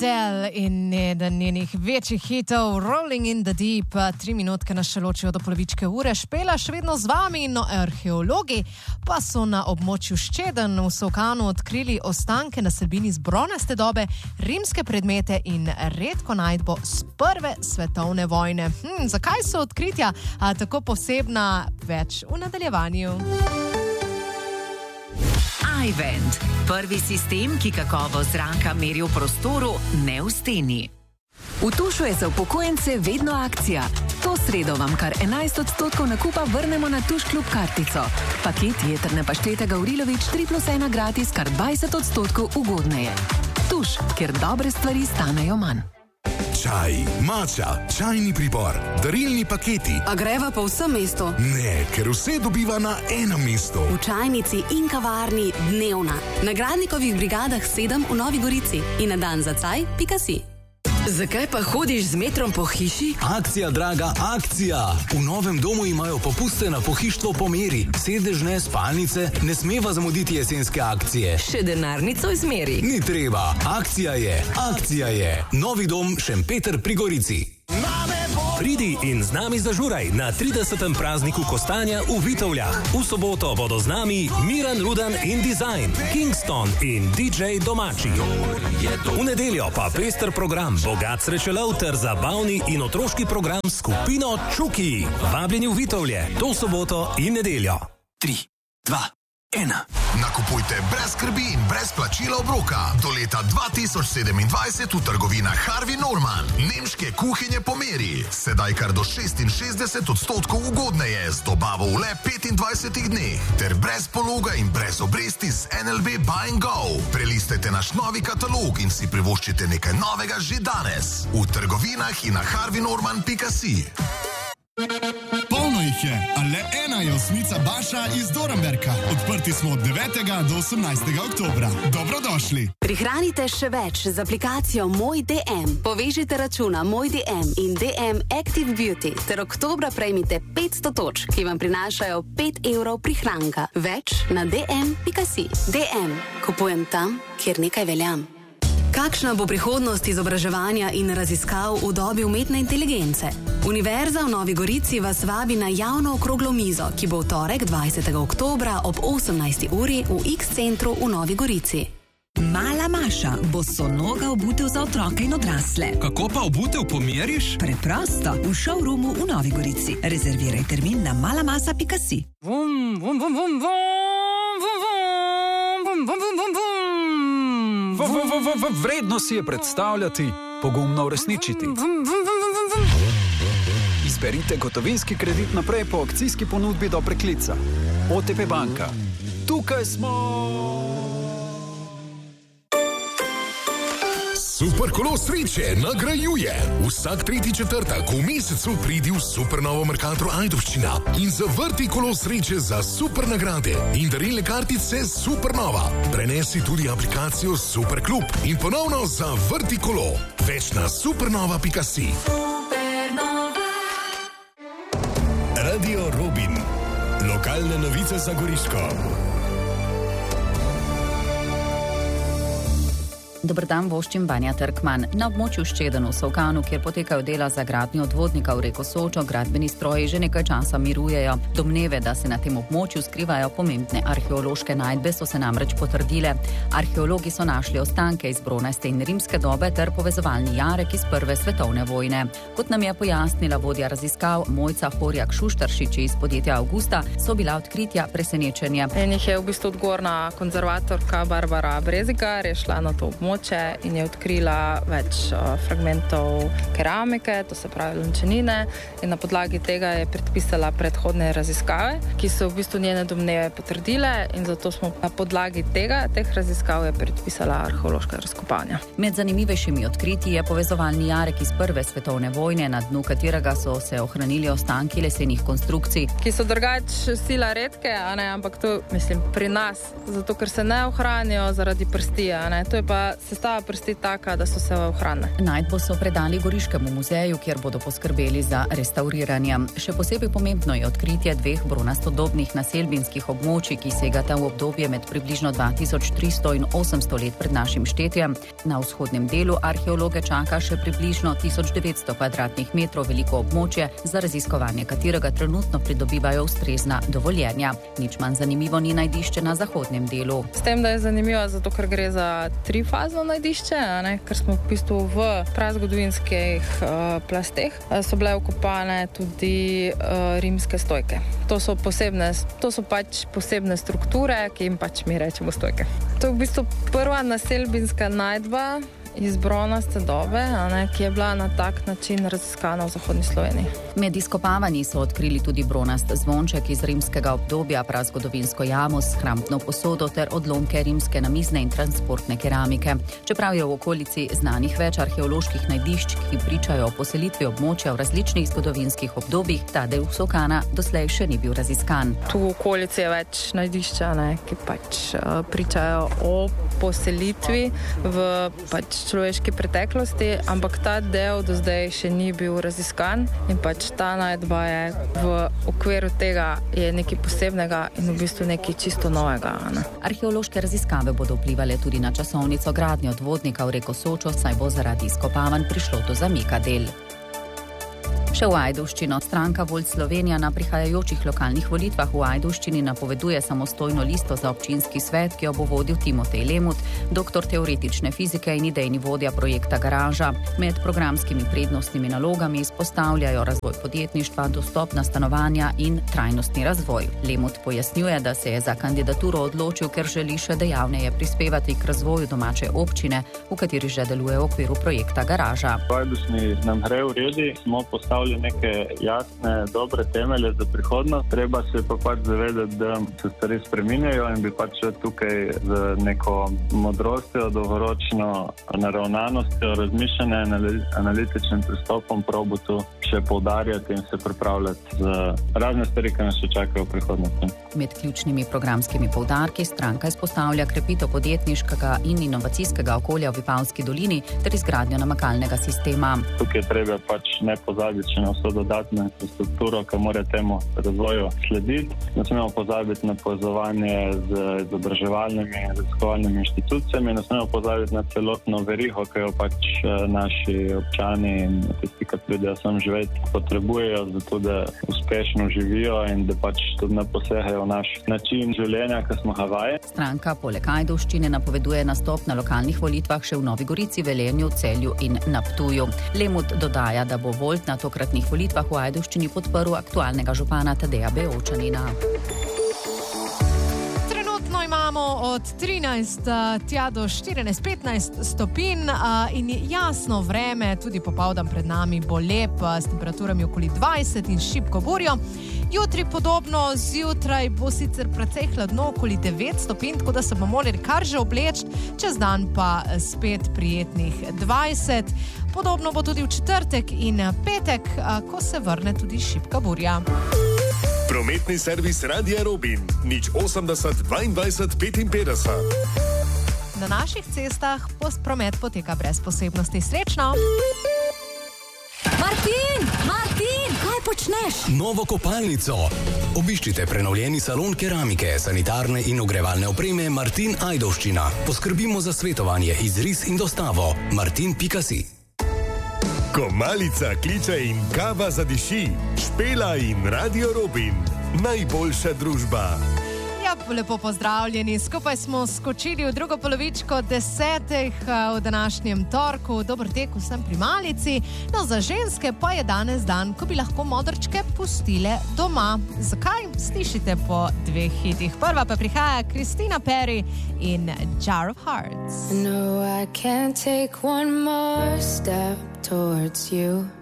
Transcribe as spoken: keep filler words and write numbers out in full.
Adele in eden njenih večjih hitov Rolling in the Deep. Tri minutke nas še ločijo do polovičke ure. Špela še vedno z vami, no arheologi pa so na območju Ščeden v Solkanu odkrili ostanke naselbin iz bronaste dobe, rimske predmete in redko najdbo z prve svetovne vojne. Hm, zakaj so odkritja a, tako posebna? Več v nadaljevanju. iVent. Prvi sistem, ki kakovost zraka meri v prostoru, ne v steni. V Tušu je za upokojence vedno akcija. To sredo vam kar enajst odstotkov nakupa vrnemo na Tuš klub kartico. Paket jetrne paštete Gavrilović tri plus ena gratis kar dvajset odstotkov ugodneje. Tuš, kjer dobre stvari stanejo manj. Čaj, mača, čajni pribor, darilni paketi. A greva po vsem mestu? Ne, ker vse dobiva na enem mestu. V čajnici in kavarni Dnevna. Na Gradnikovih brigadah sedem v Novi Gorici in na dan za caj pika si. Zakaj pa hodiš z metrom po hiši? Akcija, draga, akcija! V novem domu imajo popuste na pohištvo po meri. Sedežne, spalnice, ne smeva zamuditi jesenske akcije. Še denarnico izmeri. Ni treba. Akcija je, akcija je. Novi dom Šempeter pri Gorici. Pridi in z nami zažuraj na tridesetem prazniku kostanja v Vitovljah. V soboto bodo z nami Miran Rudan in Design, Kingston in D J Domači. V nedeljo pa pester program, bogat srečelov ter zabavni in otroški program skupino Čuki. Vabljeni v Vitovlje, to soboto in nedeljo. Tri, dva, ena. Nakupujte brez skrbi in brez plačila obroka. Do leta dva tisoč sedemindvajset v trgovinah Harvey Norman. Nemške kuhinje po meri. Sedaj kar do šestinšestdeset odstotkov ugodneje z dobavo v le petindvajsetih dneh. Ter brez pologa in brez obresti z N L B Buy and Go. Prelistajte naš novi katalog in si privoščite nekaj novega že danes. V trgovinah in na harvey norman pika si. Polno jih je, a le ena je osmica Baša iz Dorenberka. Odprti smo od devetega do osemnajstega oktobra. Dobrodošli. Prihranite še več z aplikacijo Moj D M. Povežite računa Moj D M in D M Active Beauty ter oktobra prejmite petsto točk, ki vam prinašajo pet evrov prihranka. Več na d m pika si. D M. Kupujem tam, kjer nekaj veljam. Kakšna bo prihodnost izobraževanja in raziskav v dobi umetne inteligence? Univerza v Novi Gorici vas vabi na javno okroglo mizo, ki bo v torek dvajsetega oktobra ob osemnajsti uri v X centru v Novi Gorici. Mala Maša, bosonoga obutev za otroke in odrasle. Kako pa obutev pomeriš? Preprosto, v showroomu v Novi Gorici. Rezerviraj termin na malamasa pika si. Vum, vum, vum, vum, vum, vum, vum, vum, vum, vum, vum. Vredno si je predstavljati, pogumno uresničiti. Izberite gotovinski kredit naprej po akcijski ponudbi do preklica. O T P banka. Tukaj smo! Superkolo sreče nagrajuje. Vsak tretji četrtek v mesecu pridi v Supernovo Mercator Ajdovščina in zavrti kolo sreče za super nagrade in darilne kartice Supernova. Prenesi tudi aplikacijo Superklub in ponovno zavrti kolo. Več na supernova pika si. Radio Robin. Lokalne novice za Goriško. Dobar dan, voščim Vanja Trkman. Na območju Ščeden v Solkanu, kjer potekajo dela za gradnjo odvodnika v reko Sočo, gradbeni stroji že nekaj časa mirujejo. Domneve, da se na tem območju skrivajo pomembne arheološke najdbe, so se namreč potrdile. Arheologi so našli ostanke iz bronaste in rimske dobe ter povezovalni jarek iz prve svetovne vojne. Kot nam je pojasnila vodja raziskav Mojca Horjak-Šuštaršič iz podjetja Augusta, so bila odkritja presenečenje. En jih je v bistvu odgovorna konzervatorka Barbara Brezigar, je šla na to območje in je odkrila več uh, fragmentov keramike, to se pravi lončenine, in na podlagi tega je predpisala predhodne raziskave, ki so v bistvu njene domneve potrdile, in zato smo na podlagi tega, teh raziskav je predpisala arheološka razkopanja. Med zanimivejšimi odkritji je povezovalni jarek iz prve svetovne vojne, na dnu katerega so se ohranili ostanki lesenih konstrukcij. Ki so drugače sila redke, a ne, ampak to, mislim, pri nas, zato ker se ne ohranijo zaradi prsti, a ne, to je pa sestava prsti taka, da so se ohranile. Najdbo so predali Goriškemu muzeju, kjer bodo poskrbeli za restauriranje. Še posebej pomembno je odkritje dveh bronastodobnih naselbinskih območij, ki segata v obdobje med približno dva tisoč tristo in osemsto let pred našim štetjem. Na vzhodnem delu arheologe čaka še približno tisoč devetsto kvadratnih metrov veliko območje, za raziskovanje katerega trenutno pridobivajo ustrezna dovoljenja. Nič manj zanimivo ni najdišče na zahodnem delu. S tem, da je zanimivo, zato ker gre za trifazno najdišče, ne? Ker smo v bistvu v prazgodovinskih uh, plasteh so bile vkopane tudi uh, rimske stojke. To so posebne, to so pač posebne strukture, ki jim pač mi rečemo stojke. To je v bistvu prva naselbinska najdba iz bronaste dobe, ne, ki je bila na tak način raziskana v zahodni Sloveniji. Med izkopavanji so odkrili tudi bronast zvonček iz rimskega obdobja, prazgodovinsko jamo s hrampno posodo ter odlomke rimske namizne in transportne keramike. Čeprav je v okolici znanih več arheoloških najdišč, ki pričajo o poselitvi območja v različnih zgodovinskih obdobjih, ta del Sokana doslej še ni bil raziskan. Tu v okolici je več najdišča, ne, ki pač uh, pričajo o poselitvi v pač človeški preteklosti, ampak ta del do zdaj še ni bil raziskan in pač ta najdba je v okviru tega je nekaj posebnega in v bistvu nekaj čisto novega. Ne? Arheološke raziskave bodo vplivale tudi na časovnico gradnje odvodnika v reko Sočo, saj bo zaradi izkopavanj prišlo do zamika del. Še v Ajdovščino. Stranka Volt Slovenija na prihajajočih lokalnih volitvah v Ajdovščini napoveduje samostojno listo za občinski svet, ki jo bo vodil Timotej Lemut, doktor teoretične fizike in idejni vodja projekta Garaža. Med programskimi prednostnimi nalogami izpostavljajo razvoj podjetništva, dostopna stanovanja in trajnostni razvoj. Lemut pojasnjuje, da se je za kandidaturo odločil, ker želi še dejavneje prispevati k razvoju domače občine, v kateri že deluje v okviru projekta Garaža. V Ajdovščini nam gre v redi, smo postavili neke jasne, dobre temelje za prihodnost. Treba se pa pač zavedati, da se stvari spreminjajo in bi pač tukaj z neko modrostjo, dolgoročno naravnanostjo, razmišljanje, analitičnim pristopom probo tu še poudarjati in se pripravljati za razne stvari, ki nas še čakajo v prihodnosti. Med ključnimi programskimi poudarki stranka izpostavlja krepitev podjetniškega in inovacijskega okolja v Vipavski dolini ter izgradnjo namakalnega sistema. Tukaj je treba pač ne pozabiti še na vso dodatno infrastrukturo, ki mora temu razvoju slediti. Ne smemo pozabiti na povezovanje z izobraževalnimi in raziskovalnimi inštitucijami, ne smemo pozabiti na celotno verigo, ki jo pač naši občani in tisti, ki pridejo sem živeti, potrebujejo, zato da uspešno živijo in da pač tudi ne posegajo v naš način življenja, ki smo Havaji. Stranka poleg Ajdovščine napoveduje nastop na lokalnih volitvah še v Novi Gorici, Velenju, Celju in na Ptuju. Lemut dodaja, da bo Volt na tokratnih volitvah v Ajdovščini podprl aktualnega župana Tadeja Beočanina. Trenutno imamo od trinajst tja do štirinajst petnajst stopinj in jasno vreme, tudi popoldan pred nami bo lep, s temperaturami okoli dvajset in šibko burjo. Jutri podobno, zjutraj bo sicer precej hladno, okoli devet stopinj, tako da se bomo morali kar že obleči, čez dan pa spet prijetnih dvajset. Podobno bo tudi v četrtek in petek, ko se vrne tudi šibka burja. Prometni servis Radia Robin, nič osemdeset dvaindvajset petinpetdeset. Na naših cestah promet poteka brez posebnosti. Srečno! Martin! Martin! Kaj počneš? Novo kopalnico. Obiščite prenovljeni salon keramike, sanitarne in ogrevalne opreme Martin Ajdovščina. Poskrbimo za svetovanje, izris in dostavo. martin pika si. Ko malica kliče in kava zadiši, Špela in Radio Robin. Najboljša družba. Ja, lepo pozdravljeni. Skupaj smo skočili v drugo polovičko desetih v današnjem torku. Dober tek vsem pri malici. No, za ženske pa je danes dan, ko bi lahko modrčke pustile doma. Zakaj? Slišite po dveh hitih. Prva pa prihaja Christina Perry in Jar of Hearts. No, I can't take one more step towards you.